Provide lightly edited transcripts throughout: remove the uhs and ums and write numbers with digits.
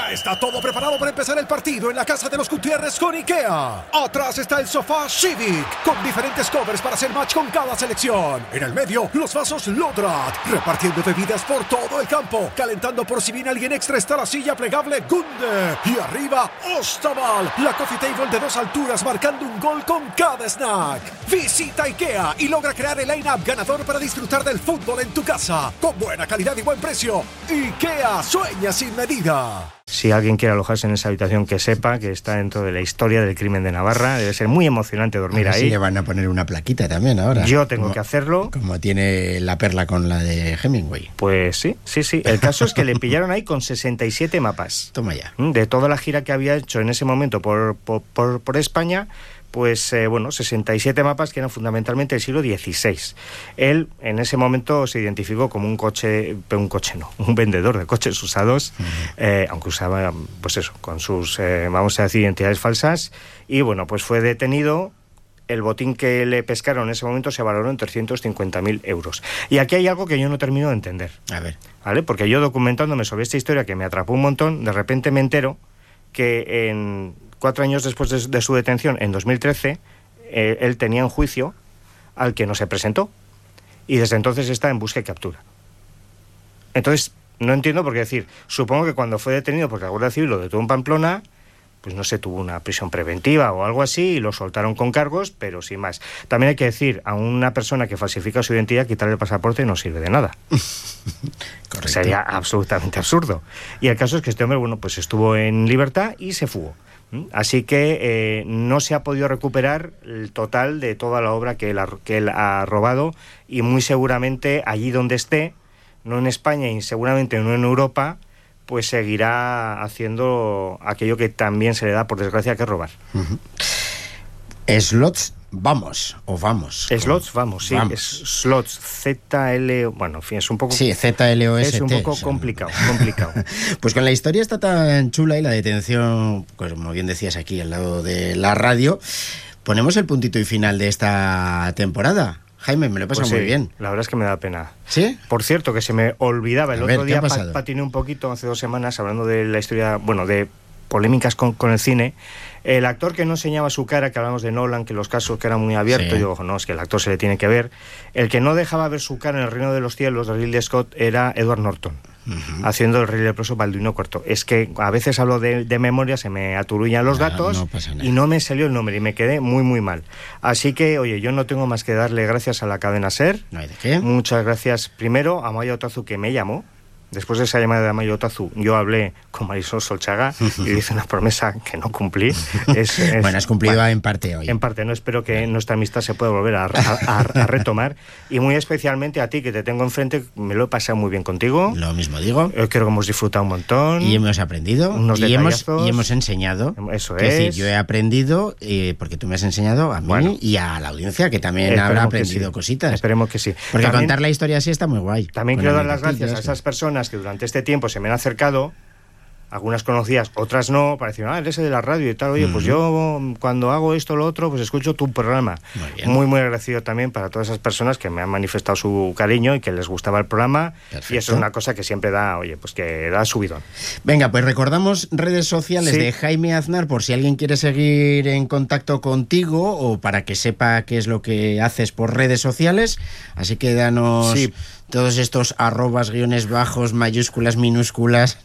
Ya está todo preparado para empezar el partido en la casa de los Gutiérrez con IKEA. Atrás está el sofá Civic, con diferentes covers para hacer match con cada selección. En el medio, los vasos Lodrat, repartiendo bebidas por todo el campo. Calentando por si viene alguien extra está la silla plegable Gunde. Y arriba, Ostaval, la coffee table de 2 alturas marcando un gol con cada snack. Visita IKEA y logra crear el line-up ganador para disfrutar del fútbol en tu casa. Con buena calidad y buen precio. IKEA, sueña sin medida. Si alguien quiere alojarse en esa habitación, que sepa que está dentro de la historia del crimen de Navarra. Debe ser muy emocionante dormir ahí. Sí, le van a poner una plaquita también ahora. Yo tengo que hacerlo. Como tiene la Perla con la de Hemingway. Pues sí. El caso es que le pillaron ahí con 67 mapas. Toma ya. De toda la gira que había hecho en ese momento por España. Pues 67 mapas que eran fundamentalmente del siglo XVI. Él en ese momento se identificó como un vendedor de coches usados, aunque usaba, pues eso, con sus, vamos a decir, identidades falsas, y bueno, pues fue detenido. El botín que le pescaron en ese momento se valoró en 350.000 euros. Y aquí hay algo que yo no termino de entender. A ver. ¿Vale? Porque yo documentándome sobre esta historia que me atrapó un montón, de repente me entero que 4 años después de su detención, en 2013, él tenía un juicio al que no se presentó. Y desde entonces está en busca y captura. Entonces, no entiendo por qué decir. Supongo que cuando fue detenido, porque la Guardia Civil lo detuvo en Pamplona, pues no sé, tuvo una prisión preventiva o algo así, y lo soltaron con cargos, pero sin más. También hay que decir, a una persona que falsifica su identidad, quitarle el pasaporte no sirve de nada. Correcto. Sería absolutamente absurdo. Y el caso es que este hombre, pues estuvo en libertad y se fugó. Así que no se ha podido recuperar el total de toda la obra que él ha robado, y muy seguramente allí donde esté, no en España y seguramente no en Europa, pues seguirá haciendo aquello que también se le da, por desgracia, que es robar. Slots, vamos. Slots, vamos, sí. Vamos. Es slots, ZL... Bueno, en fin, es un poco... Sí, ZLOST. Es un poco complicado. Pues con la historia está tan chula y la detención, pues como bien decías aquí al lado de la radio, ponemos el puntito y final de esta temporada. Jaime, me lo he pasado muy bien. La verdad es que me da pena. ¿Sí? Por cierto, que se me olvidaba. El otro día patiné un poquito, hace 2 semanas, hablando de la historia, de polémicas con el cine. El actor que no enseñaba su cara, que hablamos de Nolan, que los casos que eran muy abiertos, sí. Digo, no, es que el actor se le tiene que ver. El que no dejaba ver su cara en El Reino de los Cielos, de Ridley Scott, era Edward Norton, haciendo el rey leproso Balduino IV. Es que a veces hablo de memoria, se me aturullan los datos, y no me salió el nombre, y me quedé muy, muy mal. Así que, oye, yo no tengo más que darle gracias a la cadena SER. No hay de qué. Muchas gracias, primero, a Maya Otazu, que me llamó. Después de esa llamada de Amayo Otazu, yo hablé con Marisol Solchaga y hice una promesa que no cumplí. Bueno, has cumplido en parte hoy. En parte, no, espero que nuestra amistad se pueda volver a retomar. Y muy especialmente a ti, que te tengo enfrente, me lo he pasado muy bien contigo. Lo mismo digo. Creo que hemos disfrutado un montón. Y hemos aprendido. Y hemos enseñado. Eso es. Decir, yo he aprendido, porque tú me has enseñado a mí y a la audiencia, que también habrá aprendido cositas. Esperemos que sí. Porque también, contar la historia así está muy guay. También quiero dar las gracias a esas personas que durante este tiempo se me han acercado, algunas conocidas, otras no, para decir, eres de la radio y tal. Oye, pues yo cuando hago esto o lo otro, pues escucho tu programa. Muy, muy agradecido también para todas esas personas que me han manifestado su cariño y que les gustaba el programa. Perfecto. Y eso es una cosa que siempre da, pues que da subidón. Venga, pues recordamos redes sociales de Jaime Aznar, por si alguien quiere seguir en contacto contigo o para que sepa qué es lo que haces por redes sociales. Así que danos... Sí. Todos estos arrobas, guiones bajos, mayúsculas, minúsculas,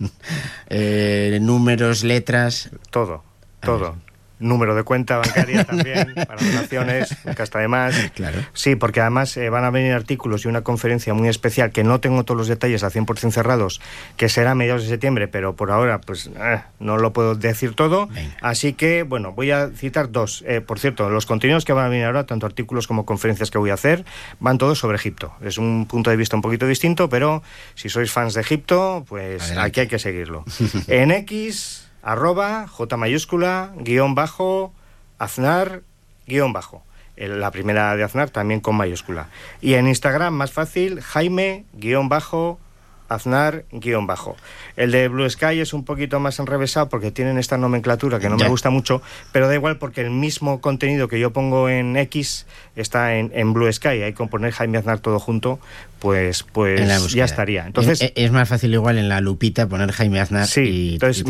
números, letras... Todo. Número de cuenta bancaria también, para donaciones, nunca está de más. Claro. Sí, porque además van a venir artículos y una conferencia muy especial, que no tengo todos los detalles a 100% cerrados, que será a mediados de septiembre, pero por ahora pues no lo puedo decir todo. Venga. Así que, voy a citar 2. Por cierto, los contenidos que van a venir ahora, tanto artículos como conferencias que voy a hacer, van todos sobre Egipto. Es un punto de vista un poquito distinto, pero si sois fans de Egipto, pues adelante. Aquí hay que seguirlo. En X... @J mayúscula _ Aznar _ la primera de Aznar también con mayúscula, y en Instagram más fácil, Jaime _ Aznar _ El de Blue Sky es un poquito más enrevesado porque tienen esta nomenclatura que no me gusta mucho, pero da igual porque el mismo contenido que yo pongo en X está en Blue Sky. Hay que poner Jaime Aznar todo junto, pues ya estaría. Entonces es más fácil igual en la lupita poner Jaime Aznar. Sí, entonces